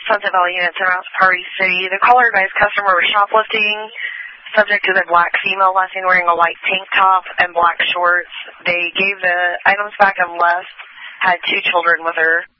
Sunset Valley units in Party City. The caller advised customer was shoplifting. Subject is a black female, last seen wearing a white tank top and black shorts. They gave the items back and left. Had 2 children with her.